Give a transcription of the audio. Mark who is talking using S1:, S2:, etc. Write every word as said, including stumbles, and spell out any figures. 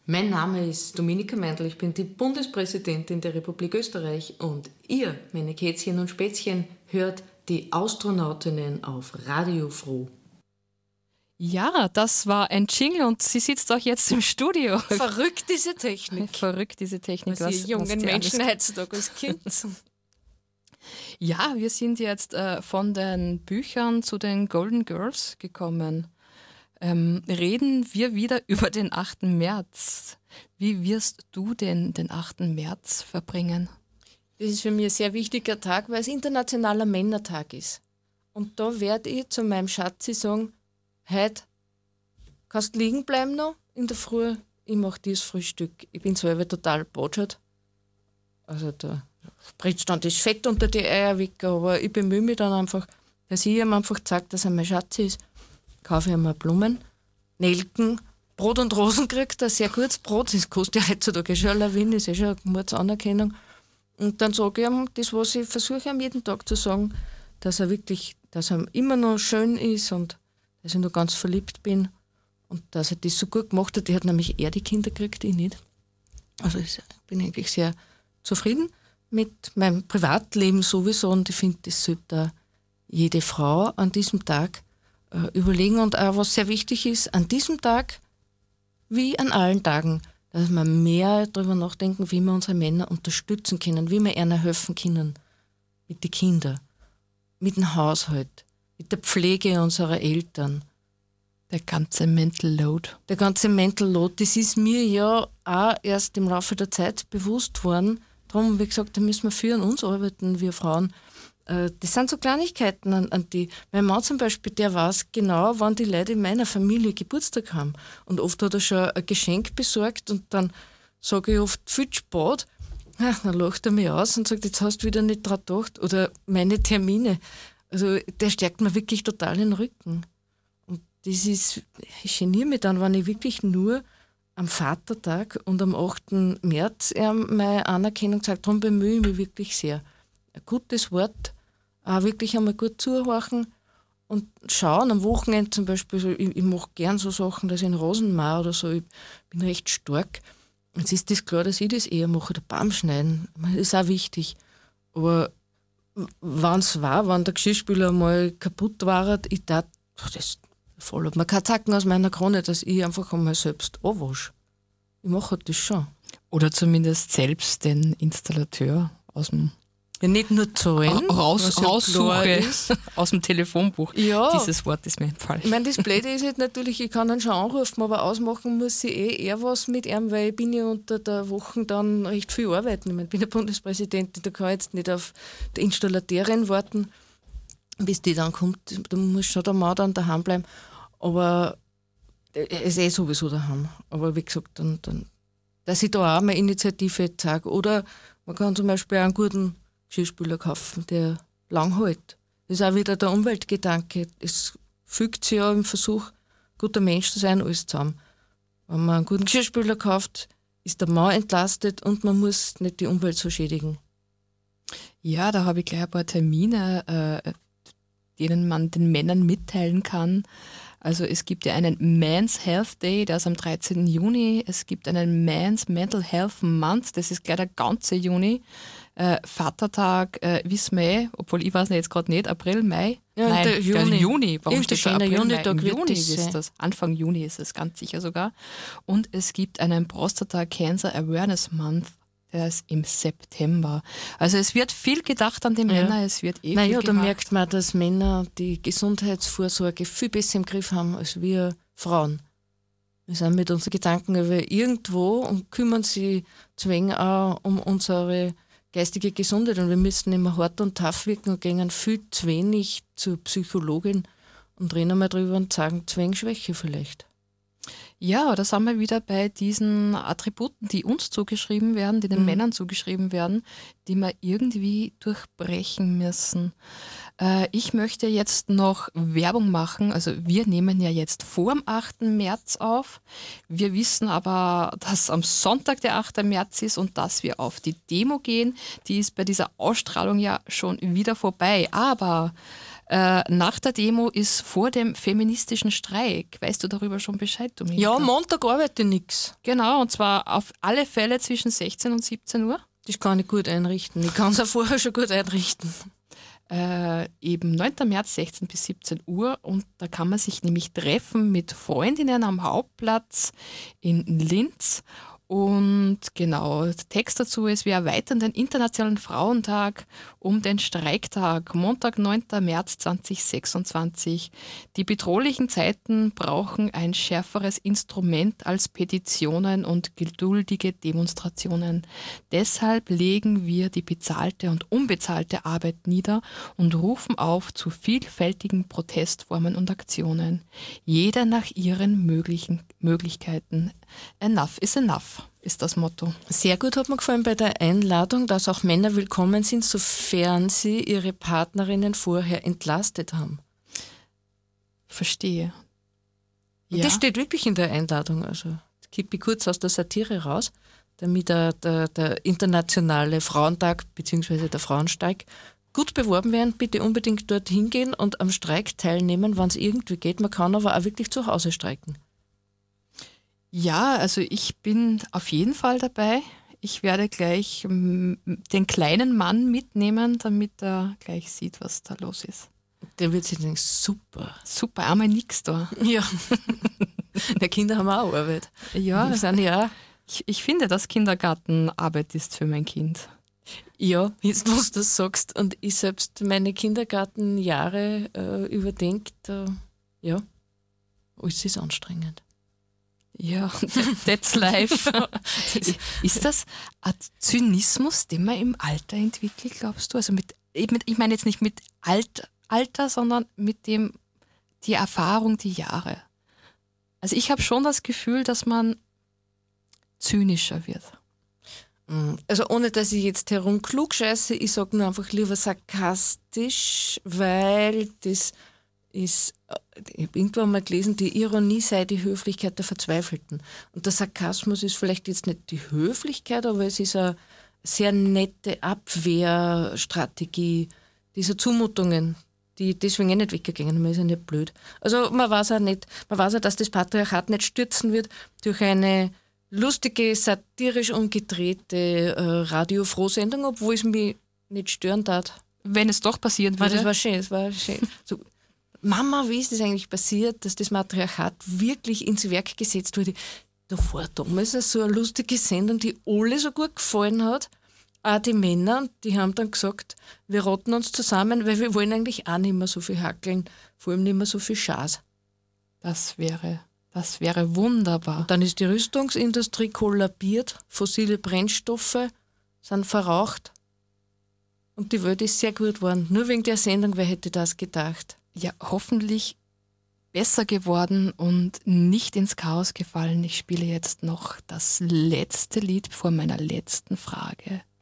S1: Mein Name ist Dominika Meindl, ich bin die Bundespräsidentin der Republik Österreich und ihr, meine Kätzchen und Spätzchen, hört die Astronautinnen auf Radio Froh.
S2: Ja, das war ein Jingle und sie sitzt auch jetzt im Studio.
S3: Verrückt diese Technik.
S2: Verrückt diese Technik.
S3: Was, was ihr jungen was Menschen heutzutage als Kind.
S2: Ja, wir sind jetzt äh, von den Büchern zu den Golden Girls gekommen. Ähm, reden wir wieder über den achten März. Wie wirst du denn den achten März verbringen?
S3: Das ist für mich ein sehr wichtiger Tag, weil es internationaler Männertag ist. Und da werde ich zu meinem Schatzi sagen, heute kannst du liegen bleiben noch in der Früh, ich mache dir das Frühstück. Ich bin selber total botschert. Also da spritzt dann das Fett unter die Eier weg, aber ich bemühe mich dann einfach, dass ich ihm einfach zeige, dass er mein Schatz ist. Kaufe ich ihm Blumen, Nelken, Brot und Rosen kriegt er, sehr gutes Brot, das kostet ja heutzutage schon eine Lawine, das ist ja schon eine Mordsanerkennung. Und dann sage ich ihm das, was ich versuche ihm jeden Tag zu sagen, dass er wirklich, dass er immer noch schön ist und dass ich noch ganz verliebt bin und dass er das so gut gemacht hat. Die hat nämlich eher die Kinder gekriegt, ich nicht. Also ich bin eigentlich sehr zufrieden mit meinem Privatleben sowieso und ich finde, das sollte auch jede Frau an diesem Tag äh, überlegen und auch was sehr wichtig ist, an diesem Tag wie an allen Tagen, dass wir mehr darüber nachdenken, wie wir unsere Männer unterstützen können, wie wir ihnen helfen können mit den Kindern, mit dem Haushalt, mit der Pflege unserer Eltern.
S2: Der ganze Mental Load.
S3: Der ganze Mental Load, das ist mir ja auch erst im Laufe der Zeit bewusst worden. Darum, wie gesagt, da müssen wir für an uns arbeiten, wir Frauen. Das sind so Kleinigkeiten, an, an die. Mein Mann zum Beispiel, der weiß genau, wann die Leute in meiner Familie Geburtstag haben. Und oft hat er schon ein Geschenk besorgt und dann sage ich oft viel spät. Ja, dann lacht er mich aus und sagt, jetzt hast du wieder nicht dran gedacht. Oder meine Termine. Also der stärkt mir wirklich total den Rücken. Und das ist, ich geniere mich dann, wenn ich wirklich nur am Vatertag und am achten März meine Anerkennung zeige. Darum bemühe ich mich wirklich sehr. Ein gutes Wort, auch wirklich einmal gut zuhorchen und schauen. Am Wochenende zum Beispiel, so, ich, ich mache gern so Sachen, dass ich einen Rasen mache oder so, ich bin recht stark. Jetzt ist das klar, dass ich das eher mache, der Baum schneiden, das ist auch wichtig. Aber wenn es war, wenn der Geschirrspüler mal kaputt war, ich dachte, das voll ab. Man kann zacken aus meiner Krone, dass ich einfach einmal selbst anwasche. Ich mache das schon.
S2: Oder zumindest selbst den Installateur aus dem
S3: Ja, nicht nur zahlen,
S2: raus, raussuche aus dem Telefonbuch.
S3: Ja.
S2: Dieses Wort ist mir entfallen.
S3: Ich meine, das Blöde ist jetzt natürlich, ich kann ihn schon anrufen, aber ausmachen muss ich eh eher was mit ihm, weil ich bin ja unter der Woche dann recht viel arbeiten. Ich meine, ich bin der Bundespräsidentin, da kann ich jetzt nicht auf die Installateurin warten, bis die dann kommt. Da muss schon der Mann dann daheim bleiben. Aber er ist eh sowieso daheim. Aber wie gesagt, dann, dann, dass ich da auch meine Initiative zeige. Oder man kann zum Beispiel auch einen guten Geschirrspüler kaufen, der lang hält. Das ist auch wieder der Umweltgedanke. Es fügt sich ja im Versuch, guter Mensch zu sein, alles zusammen. Wenn man einen guten Geschirrspüler kauft, ist der Mann entlastet und man muss nicht die Umwelt so schädigen.
S2: Ja, da habe ich gleich ein paar Termine, äh, denen man den Männern mitteilen kann. Also es gibt ja einen Men's Health Day, der ist am dreizehnten Juni. Es gibt einen Men's Mental Health Month, das ist gleich der ganze Juni. Äh, Vatertag, äh, wissen wir eh, obwohl ich weiß nicht, jetzt gerade nicht, April, Mai?
S3: Ja,
S2: Nein,
S3: der Juni.
S2: Der Juni. Warum steht da April,
S3: Juni,
S2: Mai? Im Juni ist das. Anfang Juni ist es ganz sicher sogar. Und es gibt einen Prostata Cancer Awareness Month, der ist im September. Also es wird viel gedacht an die Männer, ja. Es wird eh
S3: naja,
S2: viel
S3: da
S2: gemacht.
S3: merkt man, dass Männer die Gesundheitsvorsorge viel besser im Griff haben als wir Frauen. Wir sind mit unseren Gedanken über irgendwo und kümmern sich zu wenig auch um unsere geistige Gesundheit. Und wir müssen immer hart und tough wirken und gehen viel zu wenig zur Psychologin und reden mal drüber und sagen zu wenig Schwäche vielleicht.
S2: Ja, da sind wir wieder bei diesen Attributen, die uns zugeschrieben werden, die den mhm. Männern zugeschrieben werden, die wir irgendwie durchbrechen müssen. Äh, ich möchte jetzt noch Werbung machen. Also wir nehmen ja jetzt vor dem achten März auf. Wir wissen aber, dass am Sonntag der achte März ist und dass wir auf die Demo gehen. Die ist bei dieser Ausstrahlung ja schon wieder vorbei. Aber Äh, nach der Demo ist vor dem feministischen Streik. Weißt du darüber schon Bescheid, Dominika?
S3: Ja, Montag arbeite ich nichts.
S2: Genau, und zwar auf alle Fälle zwischen sechzehn und siebzehn Uhr.
S3: Das kann ich gut einrichten. Ich kann es auch vorher schon gut einrichten.
S2: Äh, eben neunten März, sechzehn bis siebzehn Uhr. Und da kann man sich nämlich treffen mit Freundinnen am Hauptplatz in Linz. Und genau, der Text dazu ist, wir erweitern den Internationalen Frauentag um den Streiktag, Montag, neunten März zweitausendsechsundzwanzig. Die bedrohlichen Zeiten brauchen ein schärferes Instrument als Petitionen und geduldige Demonstrationen. Deshalb legen wir die bezahlte und unbezahlte Arbeit nieder und rufen auf zu vielfältigen Protestformen und Aktionen. Jeder nach ihren möglichen Möglichkeiten. Enough is enough, ist das Motto.
S3: Sehr gut hat mir gefallen bei der Einladung, dass auch Männer willkommen sind, sofern sie ihre Partnerinnen vorher entlastet haben.
S2: Verstehe.
S3: Und
S2: Ja.
S3: das steht wirklich in der Einladung. Also kippe ich kurz aus der Satire raus, damit der, der, der internationale Frauentag bzw. der Frauenstreik gut beworben werden. Bitte unbedingt dorthin gehen und am Streik teilnehmen, wenn es irgendwie geht. Man kann aber auch wirklich zu Hause streiken.
S2: Ja, also ich bin auf jeden Fall dabei. Ich werde gleich mm, den kleinen Mann mitnehmen, damit er gleich sieht, was da los ist.
S3: Der wird sich denken, super.
S2: Super, einmal nix da.
S3: Ja. Die Kinder haben auch Arbeit.
S2: Ja,
S3: Die sind ja,
S2: ich, ich finde, dass Kindergartenarbeit ist für mein Kind.
S3: ja, jetzt wo du das sagst und ich selbst meine Kindergartenjahre äh, überdenkt, äh, ja, alles ist anstrengend.
S2: Ja, that's life. Ist das ein Zynismus, den man im Alter entwickelt, glaubst du? Also mit, mit ich meine jetzt nicht mit Alt, Alter, sondern mit dem, die Erfahrung, die Jahre. Also ich habe schon das Gefühl, dass man zynischer wird.
S3: Also ohne, dass ich jetzt herumklugscheiße, ich sage nur einfach lieber sarkastisch, weil das ist, ich habe irgendwann mal gelesen, die Ironie sei die Höflichkeit der Verzweifelten. Und der Sarkasmus ist vielleicht jetzt nicht die Höflichkeit, aber es ist eine sehr nette Abwehrstrategie dieser Zumutungen, die deswegen eh nicht weggegangen, man ist ja nicht blöd. Also man weiß auch nicht, man weiß auch, dass das Patriarchat nicht stürzen wird durch eine lustige, satirisch umgedrehte äh, Radio-Froh-Sendung, obwohl es mich nicht stören tat.
S2: Wenn es doch passieren
S3: Weil
S2: würde.
S3: das war schön, das war schön. So, Mama, wie ist das eigentlich passiert, dass das Matriarchat wirklich ins Werk gesetzt wurde? Da war damals so eine lustige Sendung, die alle so gut gefallen hat. Auch die Männer, die haben dann gesagt, wir rotten uns zusammen, weil wir wollen eigentlich auch nicht mehr so viel hackeln, vor allem nicht mehr so viel Schaß.
S2: Das wäre, das wäre wunderbar.
S3: Dann ist die Rüstungsindustrie kollabiert, fossile Brennstoffe sind verraucht und die Welt ist sehr gut geworden. Nur wegen der Sendung, wer hätte das gedacht?
S2: Ja, hoffentlich besser geworden und nicht ins Chaos gefallen. Ich spiele jetzt noch das letzte Lied vor meiner letzten Frage.